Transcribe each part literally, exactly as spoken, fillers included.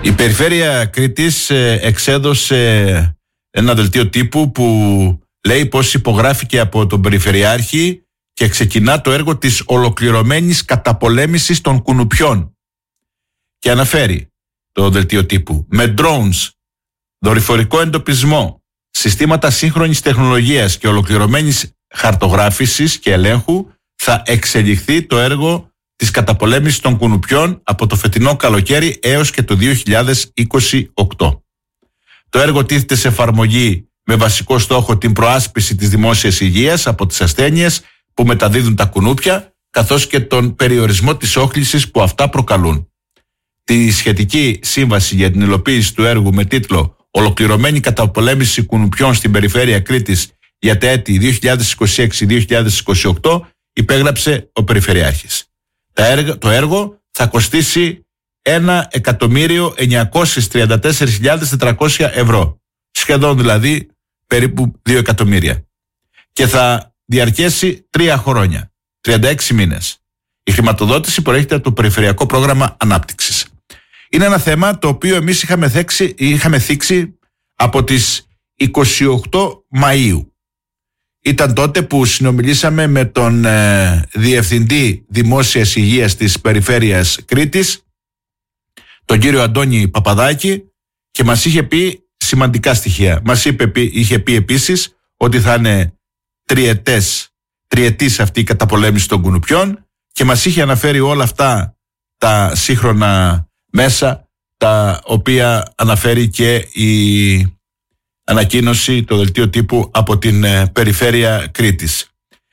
Η Περιφέρεια Κρήτης εξέδωσε ένα δελτίο τύπου που λέει πως υπογράφηκε από τον Περιφερειάρχη και ξεκινά το έργο της ολοκληρωμένης καταπολέμησης των κουνουπιών. Και αναφέρει το δελτίο τύπου: με drones, δορυφορικό εντοπισμό, συστήματα σύγχρονης τεχνολογίας και ολοκληρωμένης χαρτογράφησης και ελέγχου θα εξελιχθεί το έργο της καταπολέμησης των κουνουπιών από το φετινό καλοκαίρι έως και το δύο χιλιάδες είκοσι οκτώ. Το έργο τίθεται σε εφαρμογή με βασικό στόχο την προάσπιση της δημόσιας υγείας από τις ασθένειες που μεταδίδουν τα κουνούπια, καθώς και τον περιορισμό της όχλησης που αυτά προκαλούν. Τη σχετική σύμβαση για την υλοποίηση του έργου με τίτλο «Ολοκληρωμένη καταπολέμηση κουνουπιών στην Περιφέρεια Κρήτης για τα έτη δύο χιλιάδες είκοσι έξι δύο χιλιάδες είκοσι οκτώ» υπέγραψε ο Περιφερειάρχης. Το έργο θα κοστίσει ένα εκατομμύριο εννιακόσιες τριάντα τέσσερις χιλιάδες τετρακόσια ευρώ, σχεδόν δηλαδή περίπου δύο εκατομμύρια, και θα διαρκέσει τρία χρόνια, τριάντα έξι μήνες. Η χρηματοδότηση προέρχεται από το Περιφερειακό Πρόγραμμα Ανάπτυξης. Είναι ένα θέμα το οποίο εμείς είχαμε, θέξει, είχαμε θίξει από τις είκοσι οκτώ Μαΐου. Ήταν τότε που συνομιλήσαμε με τον ε, Διευθυντή Δημόσιας Υγείας της Περιφέρειας Κρήτης, τον κύριο Αντώνη Παπαδάκη, και μας είχε πει σημαντικά στοιχεία. Μας είπε, είχε πει επίσης ότι θα είναι τριετές, τριετής αυτή η καταπολέμηση των κουνουπιών, και μας είχε αναφέρει όλα αυτά τα σύγχρονα μέσα, τα οποία αναφέρει και η ανακοίνωση, το δελτίο τύπου από την ε, Περιφέρεια Κρήτης.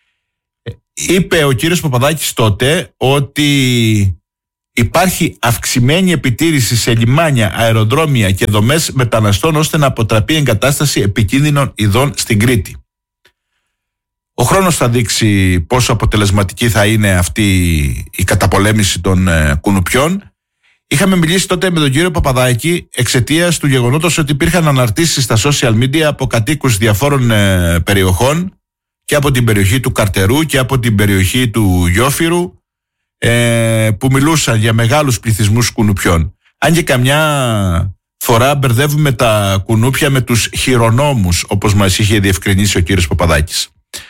Είπε ο κύριος Παπαδάκης τότε ότι υπάρχει αυξημένη επιτήρηση σε λιμάνια, αεροδρόμια και δομές μεταναστών ώστε να αποτραπεί εγκατάσταση επικίνδυνων ειδών στην Κρήτη. Ο χρόνος θα δείξει πόσο αποτελεσματική θα είναι αυτή η καταπολέμηση των ε, κουνουπιών. Είχαμε μιλήσει τότε με τον κύριο Παπαδάκη εξαιτίας του γεγονότος ότι υπήρχαν αναρτήσεις στα social media από κατοίκους διαφόρων ε, περιοχών, και από την περιοχή του Καρτερού και από την περιοχή του Γιόφυρου, ε, που μιλούσαν για μεγάλους πληθυσμούς κουνουπιών. Αν και καμιά φορά μπερδεύουμε τα κουνούπια με τους χειρονόμους, όπως μας είχε διευκρινίσει ο κύριος Παπαδάκης.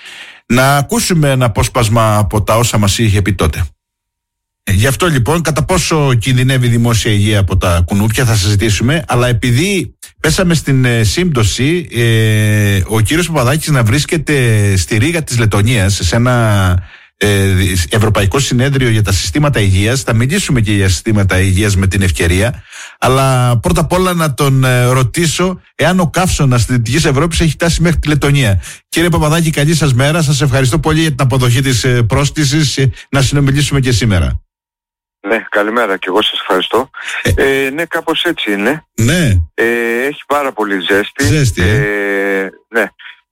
Να ακούσουμε ένα απόσπασμα από τα όσα μας είχε πει τότε. Γι' αυτό λοιπόν, κατά πόσο κινδυνεύει η δημόσια υγεία από τα κουνούπια θα συζητήσουμε, αλλά επειδή πέσαμε στην ε, σύμπτωση ε, ο κύριος Παπαδάκης να βρίσκεται στη Ρήγα της Λετωνίας σε ένα ε, Ευρωπαϊκό Συνέδριο για τα Συστήματα Υγείας. Θα μιλήσουμε και για συστήματα υγείας με την ευκαιρία, αλλά πρώτα απ' όλα να τον ε, ρωτήσω εάν ο καύσωνας της Δυτικής Ευρώπης έχει φτάσει μέχρι τη Λετωνία. Κύριε Παπαδάκη, καλή σας μέρα. Σας ευχαριστώ πολύ για την αποδοχή της ε, πρόσκλησης ε, να συνομιλήσουμε και σήμερα. Ναι, καλημέρα και εγώ σας ευχαριστώ. Ε, ε, ναι, κάπως έτσι είναι. Ναι. Ε, έχει πάρα πολύ ζέστη. Ζέστη, ε. Ε, ναι.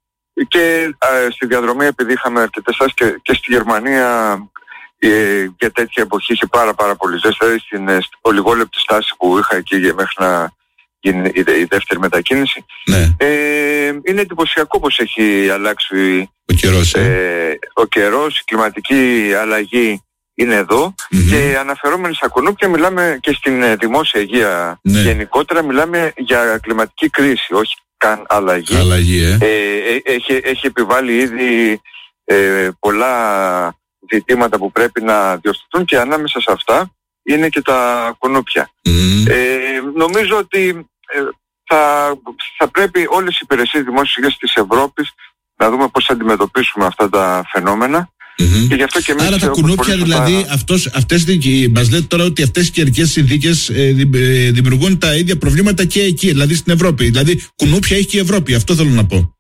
Και ε, στη διαδρομή, επειδή είχαμε αρκετές στάσεις και, και στη Γερμανία ε, για τέτοια εποχή είχε πάρα πάρα πολύ ζέστη. Δηλαδή στην, στην ολιγόλεπτη στάση που είχα εκεί μέχρι να γίνει η, η δεύτερη μετακίνηση. Ναι. Ε, είναι εντυπωσιακό πως έχει αλλάξει ο καιρός, ε. Ε, ο καιρός, η κλιματική αλλαγή είναι εδώ, mm-hmm. και αναφερόμενοι στα κουνούπια μιλάμε και στην ε, δημόσια υγεία, ναι. Γενικότερα μιλάμε για κλιματική κρίση, όχι καν αλλαγή. αλλαγή ε. Ε, έχει, έχει επιβάλει ήδη ε, πολλά ζητήματα που πρέπει να διορθωθούν, και ανάμεσα σε αυτά είναι και τα κουνούπια. Mm-hmm. Ε, νομίζω ότι ε, θα, θα πρέπει όλες οι υπηρεσίες δημόσιας υγείας της Ευρώπης να δούμε πώς θα αντιμετωπίσουμε αυτά τα φαινόμενα. Mm-hmm. Και γι' αυτό και εμείς, άρα τα κουνούπια δηλαδή, αυτός, αυτές, μας λέτε τώρα ότι αυτές οι καιρικές συνθήκες ε, δημιουργούν τα ίδια προβλήματα και εκεί, δηλαδή στην Ευρώπη. Δηλαδή κουνούπια έχει και η Ευρώπη, αυτό θέλω να πω.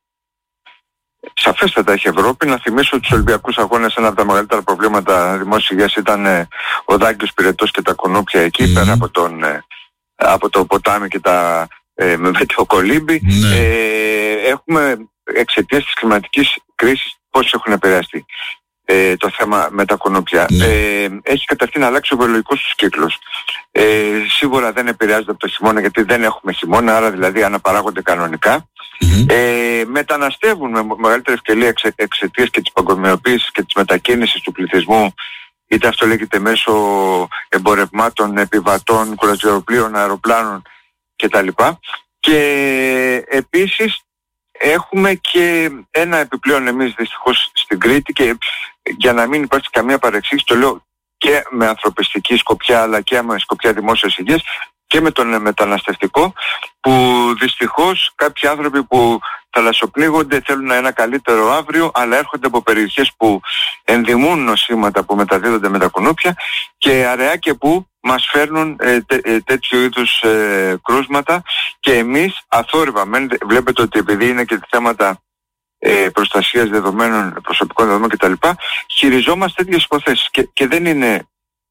Σαφέστατα έχει η Ευρώπη. Να θυμίσω ότι στους Ολυμπιακούς Αγώνες ένα από τα μεγαλύτερα προβλήματα δημόσιας υγείας ήταν ε, ο δάγκιος πυρετός και τα κουνούπια εκεί, mm-hmm. πέρα από, τον, ε, από το ποτάμι και τα ε, μετεοκολύμπη. Mm-hmm. Ε, έχουμε εξαιτίας της κλιματικής κρίσης πώς έχουν επηρεαστεί. Ε, το θέμα με τα κουνούπια. Ναι. Ε, έχει καταρχήν αλλάξει ο βιολογικός τους κύκλος. Ε, σίγουρα δεν επηρεάζεται από το χειμώνα, γιατί δεν έχουμε χειμώνα, άρα δηλαδή αναπαράγονται κανονικά. Mm-hmm. Ε, μεταναστεύουν με μεγαλύτερη ευκαιρία εξαι, εξαιτίας και της παγκοσμιοποίησης και της μετακίνησης του πληθυσμού είτε αυτό λέγεται μέσω εμπορευμάτων, επιβατών, κουραζιεροπλοίων, αεροπλάνων κτλ. Και επίσης έχουμε και ένα επιπλέον εμείς δυστυχώς στην Κρήτη, και για να μην υπάρξει καμία παρεξήγηση, το λέω και με ανθρωπιστική σκοπιά αλλά και με σκοπιά δημόσιας υγείας, και με τον μεταναστευτικό, που δυστυχώς κάποιοι άνθρωποι που θαλασσοπνίγονται θέλουν ένα καλύτερο αύριο, αλλά έρχονται από περιοχές που ενδημούν νοσήματα που μεταδίδονται με τα κουνούπια, και αραιά και που μας φέρνουν ε, τέ, ε, τέτοιου είδους ε, κρούσματα, και εμείς αθόρυβα, βλέπετε ότι επειδή είναι και θέματα ε, προστασίας δεδομένων, προσωπικών δεδομένων κτλ, χειριζόμαστε τέτοιες υποθέσεις, και, και δεν είναι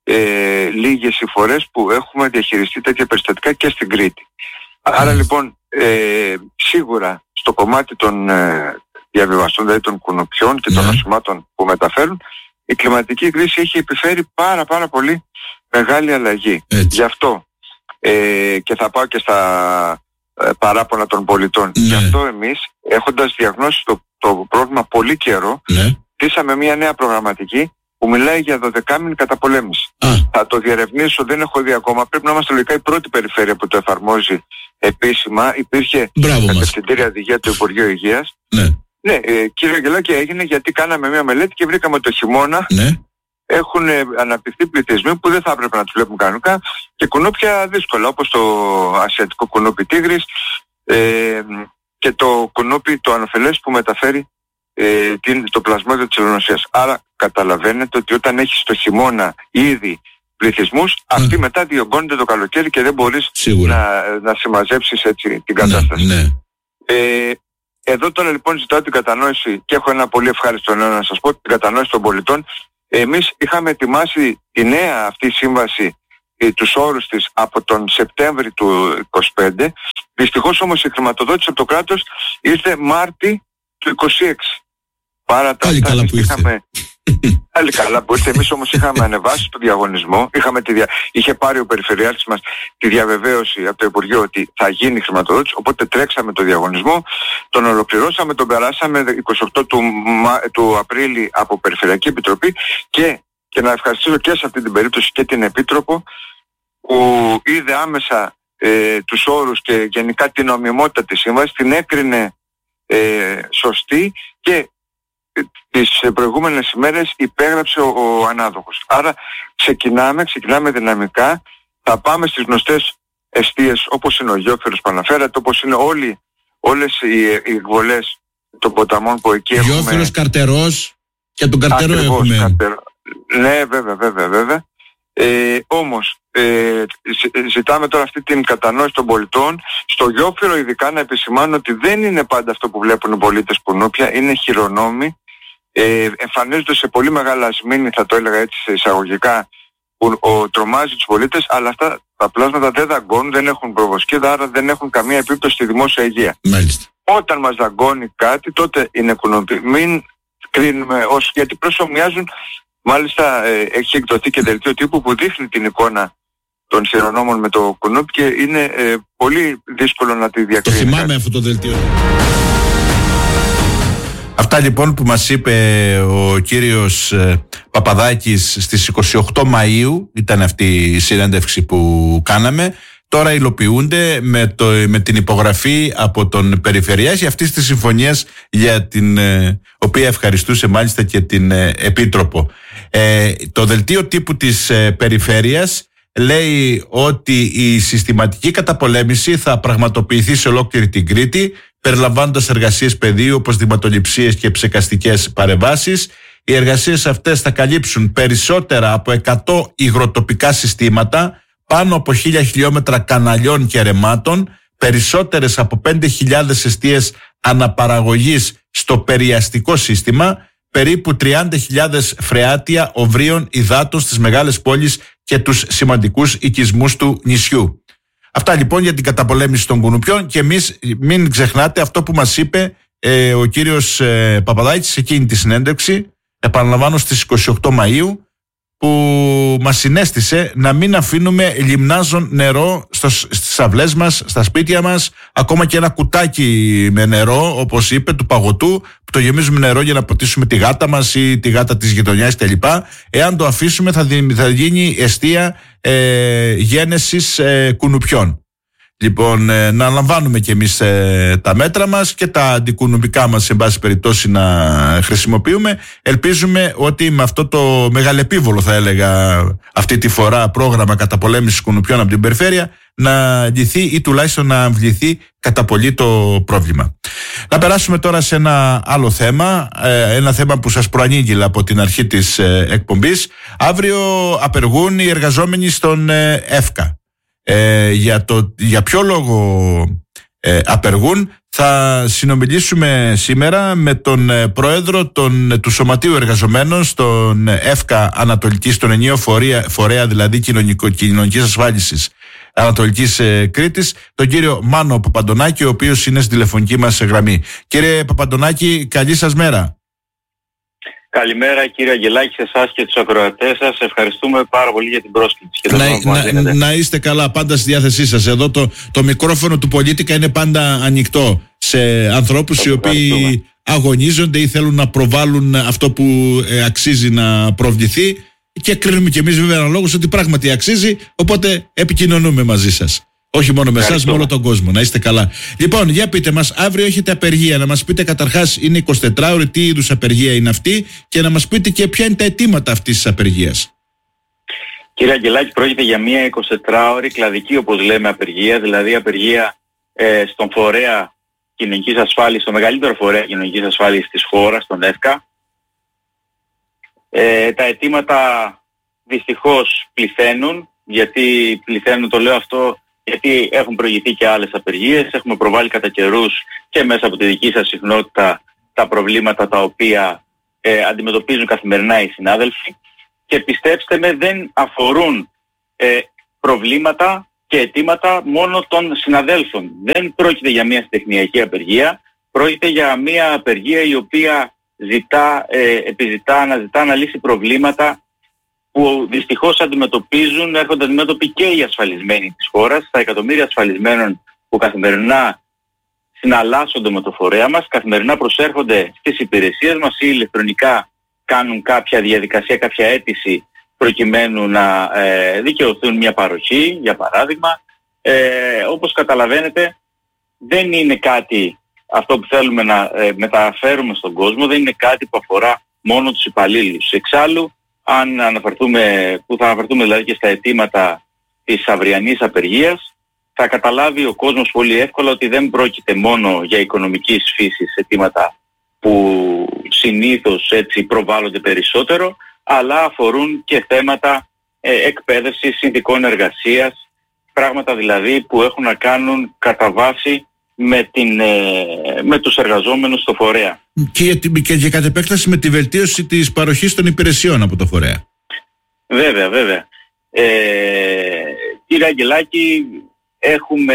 Ε, λίγες οι φορές που έχουμε διαχειριστεί τέτοια περιστατικά και στην Κρήτη. Mm. Άρα λοιπόν ε, σίγουρα στο κομμάτι των ε, διαβιβαστών, δηλαδή των κουνουπιών και mm. των νοσημάτων που μεταφέρουν, η κλιματική κρίση έχει επιφέρει πάρα πάρα πολύ μεγάλη αλλαγή. Έτσι. Γι' αυτό ε, και θα πάω και στα ε, παράπονα των πολιτών. Mm. Γι' αυτό εμείς, έχοντας διαγνώσει το, το πρόβλημα πολύ καιρό, mm. στήσαμε μια νέα προγραμματική που μιλάει για δωδεκάμηνη καταπολέμηση. Α. Θα το διερευνήσω, δεν έχω δει ακόμα. Πρέπει να είμαστε λογικά η πρώτη περιφέρεια που το εφαρμόζει επίσημα. Υπήρχε κατευθυντήρια οδηγία του Υπουργείου Υγείας. Ναι, ναι ε, κύριε Αγγελάκη, έγινε γιατί κάναμε μια μελέτη και βρήκαμε ότι το χειμώνα ναι. έχουν αναπτυχθεί πληθυσμοί που δεν θα έπρεπε να τους βλέπουν κανονικά, και κουνούπια δύσκολα, όπως το ασιατικό κουνούπι τίγρης ε, και το κουνούπι το ανοφελές που μεταφέρει Ε, το πλασμόδιο της ελονοσίας. Άρα καταλαβαίνετε ότι όταν έχεις το χειμώνα ήδη πληθυσμούς, mm. αυτοί μετά διωγγώνονται το καλοκαίρι και δεν μπορείς να, να συμμαζέψεις έτσι την κατάσταση. Ναι, ναι. Ε, εδώ τώρα λοιπόν ζητάω την κατανόηση, και έχω ένα πολύ ευχάριστο νέο να σας πω, την κατανόηση των πολιτών. Εμείς είχαμε ετοιμάσει τη νέα αυτή σύμβαση, ε, τους όρους της, από τον Σεπτέμβρη του είκοσι πέντε. Δυστυχώς όμως η χρηματοδότηση από το κράτος ήρθε Μάρτι του είκοσι έξι. Πάρα τα Πάλι καλά που είχαμε... Πάλι καλά που ήρθε. Εμείς όμως είχαμε ανεβάσει το διαγωνισμό. Είχαμε τη δια... Είχε πάρει ο Περιφερειάρχης μας τη διαβεβαίωση από το Υπουργείο ότι θα γίνει χρηματοδότηση. Οπότε τρέξαμε το διαγωνισμό, τον ολοκληρώσαμε, τον περάσαμε είκοσι οκτώ του, του Απρίλη από Περιφερειακή Επιτροπή, και, και να ευχαριστήσω και σε αυτή την περίπτωση και την Επίτροπο που είδε άμεσα ε, τους όρους και γενικά την νομιμότητα της σύμβασης, την έκρινε ε, σωστή, και τις προηγούμενες ημέρες υπέγραψε ο, ο ανάδοχος. Άρα ξεκινάμε, ξεκινάμε δυναμικά, θα πάμε στις γνωστές εστίες όπως είναι ο Γιόφυρος που αναφέρατε, όπως είναι όλοι, όλες οι, οι εκβολές των ποταμών που εκεί έχουμε. Γιόφυρος, Καρτερός, και τον Καρτερό ακριβώς, έχουμε. Καρτερό. Ναι, βέβαια, βέβαια, βέβαια. Ε, όμως ε, ζητάμε τώρα αυτή την κατανόηση των πολιτών. Στο Γιόφυρο ειδικά να επισημάνω ότι δεν είναι πάντα αυτό που βλέπουν οι πολίτες κουνούπια, είναι χειρονόμοι. Ε, εμφανίζονται σε πολύ μεγάλα σμήνη, θα το έλεγα έτσι σε εισαγωγικά, που ο, τρομάζει τους πολίτες, αλλά αυτά τα πλάσματα δεν δαγκώνουν, δεν έχουν προβοσκίδα, άρα δεν έχουν καμία επίπτωση στη δημόσια υγεία. Μάλιστα. Όταν μας δαγκώνει κάτι, τότε είναι κουνούπι. Μην κρίνουμε ως, γιατί προσωμιάζουν. Μάλιστα ε, έχει εκδοθεί και δελτίο τύπου που δείχνει την εικόνα των χειρονόμων με το κουνούπι, και είναι ε, πολύ δύσκολο να τη διακρίνει. Το θυμάμαι αυτό το δελτίο. Αυτά λοιπόν που μας είπε ο κύριος ε, Παπαδάκης στις είκοσι οκτώ Μαΐου, ήταν αυτή η συνέντευξη που κάναμε, τώρα υλοποιούνται με, το, με την υπογραφή από τον Περιφερειάρχη αυτής της συμφωνίας, για την ε, οποία ευχαριστούσε μάλιστα και την ε, Επίτροπο. Ε, το δελτίο τύπου της ε, Περιφέρειας λέει ότι η συστηματική καταπολέμηση θα πραγματοποιηθεί σε ολόκληρη την Κρήτη, περιλαμβάνοντας εργασίες πεδίου όπως δειγματοληψίες και ψεκαστικές παρεμβάσεις. Οι εργασίες αυτές θα καλύψουν περισσότερα από εκατό υγροτοπικά συστήματα, πάνω από χίλια χιλιόμετρα καναλιών και ρεμάτων, περισσότερες από πέντε χιλιάδες εστίες αναπαραγωγής στο περιαστικό σύστημα, περίπου τριάντα χιλιάδες φρεάτια οβρίων υδάτων στις μεγάλες πόλεις και τους σημαντικούς οικισμούς του νησιού. Αυτά λοιπόν για την καταπολέμηση των κουνουπιών, και εμείς μην ξεχνάτε αυτό που μας είπε ε, ο κύριος ε, Παπαδάκης σε εκείνη τη συνέντευξη, επαναλαμβάνω στις είκοσι οκτώ Μαΐου, που μας συνέστησε να μην αφήνουμε λιμνάζον νερό στο, στις αυλές μας, στα σπίτια μας, ακόμα και ένα κουτάκι με νερό, όπως είπε, του παγωτού, που το γεμίζουμε νερό για να ποτίσουμε τη γάτα μας ή τη γάτα της γειτονιάς κλπ. Εάν το αφήσουμε θα, δι, θα γίνει εστία ε, γένεσης ε, κουνουπιών. Λοιπόν, ε, να λαμβάνουμε κι εμείς ε, τα μέτρα μας και τα αντικουνουπικά μας, σε πάση περιπτώσει, να χρησιμοποιούμε. Ελπίζουμε ότι με αυτό το μεγαλεπίβολο, θα έλεγα αυτή τη φορά, πρόγραμμα καταπολέμησης κουνουπιών από την περιφέρεια, να λυθεί ή τουλάχιστον να αμβληθεί κατά πολύ το πρόβλημα. Να περάσουμε τώρα σε ένα άλλο θέμα, ε, ένα θέμα που σας προανήγγειλα από την αρχή της ε, εκπομπής. Αύριο απεργούν οι εργαζόμενοι στον ε, ΕΦΚΑ. Ε, για, το, για ποιο λόγο ε, απεργούν θα συνομιλήσουμε σήμερα με τον ε, πρόεδρο τον, του Σωματείου Εργαζομένων στον ΕΦΚΑ Ανατολική, στον ενιαίο φορέα, φορέα δηλαδή κοινωνικής ασφάλισης Ανατολικής ε, Κρήτης, τον κύριο Μάνο Παπαντονάκη, ο οποίος είναι στη τηλεφωνική μας γραμμή. Κύριε Παπαντονάκη, καλή σας μέρα. Καλημέρα κύριε Αγγελάκη, σε εσάς και τους ακροατές σας. Ευχαριστούμε πάρα πολύ για την πρόσκληση. Και να, να, να είστε καλά, πάντα στη διάθεσή σας. Εδώ το, το μικρόφωνο του Πολίτικα είναι πάντα ανοιχτό σε ανθρώπους οι οποίοι αγωνίζονται ή θέλουν να προβάλλουν αυτό που ε, αξίζει να προβληθεί, και κρίνουμε κι εμείς βέβαια αναλόγως ότι πράγματι αξίζει, οπότε επικοινωνούμε μαζί σας. Όχι μόνο με εσάς, με όλο τον κόσμο. Να είστε καλά. Λοιπόν, για πείτε μας, αύριο έχετε απεργία. Να μας πείτε καταρχάς, είναι εικοσιτετράωρη, τι είδους απεργία είναι αυτή, και να μας πείτε και ποια είναι τα αιτήματα αυτής της απεργίας. Κύριε Αγγελάκη, πρόκειται για μια εικοσιτετράωρη κλαδική, όπως λέμε, απεργία, δηλαδή απεργία ε, στον φορέα κοινωνικής ασφάλισης, στο μεγαλύτερο φορέα κοινωνικής ασφάλισης της χώρας, τον ΕΦΚΑ. Ε, τα αιτήματα δυστυχώς πληθαίνουν, γιατί πληθαίνουν, το λέω αυτό, γιατί έχουν προηγηθεί και άλλες απεργίες, έχουμε προβάλει κατά καιρούς και μέσα από τη δική σας συχνότητα τα προβλήματα τα οποία ε, αντιμετωπίζουν καθημερινά οι συνάδελφοι, και πιστέψτε με, δεν αφορούν ε, προβλήματα και αιτήματα μόνο των συναδέλφων. Δεν πρόκειται για μια τεχνιακή απεργία, πρόκειται για μια απεργία η οποία ζητά, ε, επιζητά, αναζητά να λύσει προβλήματα που δυστυχώς αντιμετωπίζουν, έρχονται αντιμέτωποι και οι ασφαλισμένοι της χώρας, τα εκατομμύρια ασφαλισμένων που καθημερινά συναλλάσσονται με το φορέα μας, καθημερινά προσέρχονται στις υπηρεσίες μας ή ηλεκτρονικά κάνουν κάποια διαδικασία, κάποια αίτηση προκειμένου να ε, δικαιωθούν μια παροχή, για παράδειγμα. Ε, όπως καταλαβαίνετε, δεν είναι κάτι αυτό που θέλουμε να ε, μεταφέρουμε στον κόσμο, δεν είναι κάτι που αφορά μόνο τους υπαλλήλους. Εξάλλου, αν αναφερθούμε, που θα αναφερθούμε δηλαδή και στα αιτήματα της αυριανής απεργίας, θα καταλάβει ο κόσμος πολύ εύκολα ότι δεν πρόκειται μόνο για οικονομικής φύσης αιτήματα που συνήθως έτσι προβάλλονται περισσότερο, αλλά αφορούν και θέματα ε, εκπαίδευσης, συνθηκών εργασίας, πράγματα δηλαδή που έχουν να κάνουν κατά βάση με, την, ε, με τους εργαζόμενους στο φορέα. Και, και, και κατ' επέκταση με τη βελτίωση της παροχής των υπηρεσιών από το φορέα. Βέβαια, βέβαια. Ε, κύριε Αγγελάκη, έχουμε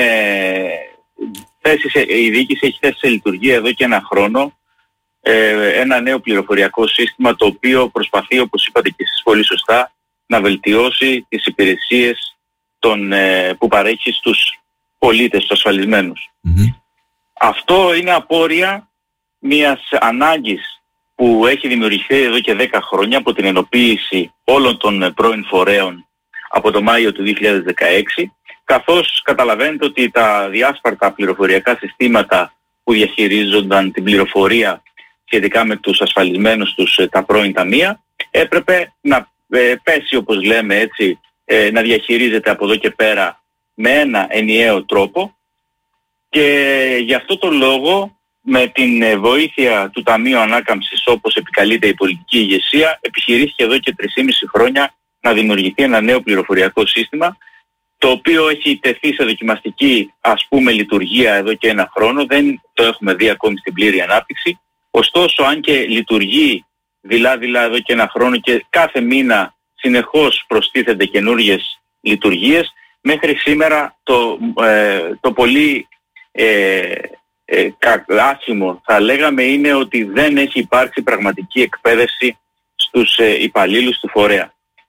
θέσει σε, η διοίκηση έχει θέσει σε λειτουργία εδώ και ένα χρόνο ε, ένα νέο πληροφοριακό σύστημα, το οποίο προσπαθεί, όπως είπατε και εσείς πολύ σωστά, να βελτιώσει τις υπηρεσίες των, ε, που παρέχει στους πολίτες, στους ασφαλισμένους. Mm-hmm. Αυτό είναι απόρρια μιας ανάγκης που έχει δημιουργηθεί εδώ και δέκα χρόνια από την ενοποίηση όλων των πρώην φορέων από το Μάιο του δύο χιλιάδες δεκαέξι, καθώς καταλαβαίνετε ότι τα διάσπαρτα πληροφοριακά συστήματα που διαχειρίζονταν την πληροφορία σχετικά με τους ασφαλισμένους τους τα πρώην ταμεία έπρεπε να ε, πέσει, όπως λέμε έτσι, ε, να διαχειρίζεται από εδώ και πέρα με ένα ενιαίο τρόπο, και γι' αυτό το λόγο με την βοήθεια του Ταμείου Ανάκαμψης, όπως επικαλείται η πολιτική ηγεσία, επιχειρήθηκε εδώ και τρεισήμισι χρόνια να δημιουργηθεί ένα νέο πληροφοριακό σύστημα, το οποίο έχει τεθεί σε δοκιμαστική, ας πούμε, λειτουργία εδώ και ένα χρόνο. Δεν το έχουμε δει ακόμη στην πλήρη ανάπτυξη. Ωστόσο, αν και λειτουργεί δειλά-δειλά εδώ και ένα χρόνο και κάθε μήνα συνεχώς προστίθενται καινούργιες λειτουργίες, μέχρι σήμερα το, ε, το πολύ ε, ε, άσχημο θα λέγαμε είναι ότι δεν έχει υπάρξει πραγματική εκπαίδευση στους ε, υπαλλήλους του φορέα.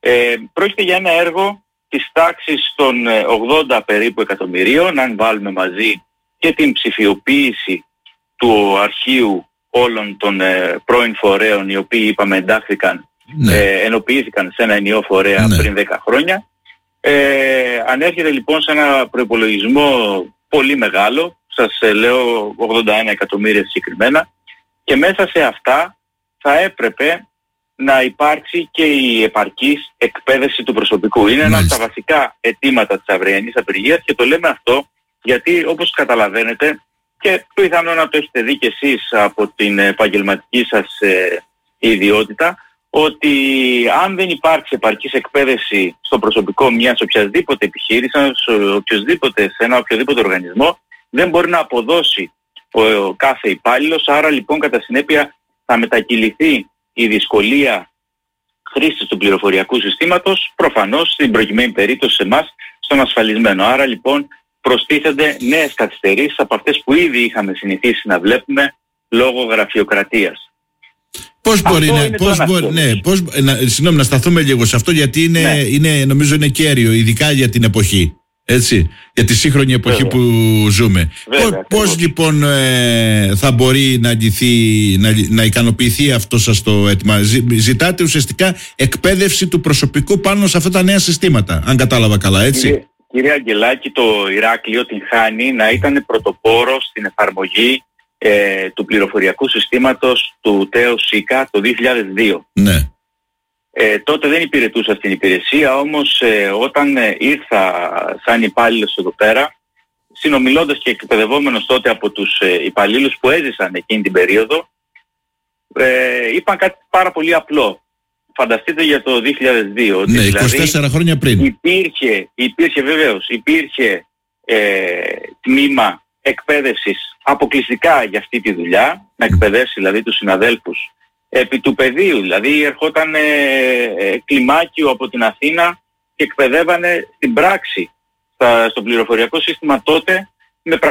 Ε, πρόκειται για ένα έργο της τάξης των ογδόντα περίπου εκατομμυρίων, αν βάλουμε μαζί και την ψηφιοποίηση του αρχείου όλων των ε, πρώην φορέων, οι οποίοι είπαμε εντάχθηκαν, ναι. ε, ενοποιήθηκαν σε ένα ενιαίο φορέα, ναι. πριν δέκα χρόνια. Ε, ανέρχεται λοιπόν σε ένα προϋπολογισμό πολύ μεγάλο, σας ε, λέω ογδόντα ένα εκατομμύρια συγκεκριμένα, και μέσα σε αυτά θα έπρεπε να υπάρξει και η επαρκής εκπαίδευση του προσωπικού. Είναι ένα από τα βασικά αιτήματα της αυριανής απεργίας, και το λέμε αυτό γιατί, όπως καταλαβαίνετε, και πιθανόν να το έχετε δει και εσείς από την επαγγελματική σας ε, ιδιότητα, ότι αν δεν υπάρξει επαρκής εκπαίδευση στο προσωπικό μιας οποιασδήποτε επιχείρησης, οποιοδήποτε, σε ένα οποιοδήποτε οργανισμό, δεν μπορεί να αποδώσει ο, ο κάθε υπάλληλος. Άρα λοιπόν κατά συνέπεια θα μετακυληθεί η δυσκολία χρήσης του πληροφοριακού συστήματος, προφανώς στην προκειμένη περίπτωση σε εμάς, στον ασφαλισμένο. Άρα λοιπόν προστίθενται νέες καθυστερήσεις από αυτές που ήδη είχαμε συνηθίσει να βλέπουμε λόγω γραφειοκρατίας. Πώς μπορεί να, πώς μπορεί, ναι, πώς, να, συγγνώμη, να σταθούμε λίγο σε αυτό, γιατί είναι, ναι. είναι, νομίζω είναι κέριο, ειδικά για την εποχή, έτσι, για τη σύγχρονη εποχή Βέβαια. που ζούμε. Βέβαια, πώς, πώς λοιπόν ε, θα μπορεί να, αγγιθεί, να, να ικανοποιηθεί αυτό σας το αίτημα? Ζητάτε ουσιαστικά εκπαίδευση του προσωπικού πάνω σε αυτά τα νέα συστήματα, αν κατάλαβα καλά, έτσι. Κύριε, κύριε Αγγελάκη, το Ηράκλειο την χάνει να ήταν πρωτοπόρο στην εφαρμογή Ε, του πληροφοριακού συστήματος του ΤΕΟ ΣΥΚΑ το δύο χιλιάδες δύο. Ναι. Ε, τότε δεν υπηρετούσα στην υπηρεσία, όμως ε, όταν ε, ήρθα σαν υπάλληλος εδώ πέρα, συνομιλώντας και εκπαιδευόμενος τότε από τους ε, υπαλλήλους που έζησαν εκείνη την περίοδο, ε, είπαν κάτι πάρα πολύ απλό. Φανταστείτε για το δύο χιλιάδες δύο. Ναι, δηλαδή, είκοσι τέσσερα χρόνια πριν. Υπήρχε, υπήρχε βεβαίως, υπήρχε ε, τμήμα εκπαίδευσης αποκλειστικά για αυτή τη δουλειά, να εκπαιδεύσει δηλαδή τους συναδέλφους επί του πεδίου. Δηλαδή ερχόταν ε, ε, κλιμάκιο από την Αθήνα και εκπαιδεύανε στην πράξη στα, στο πληροφοριακό σύστημα τότε με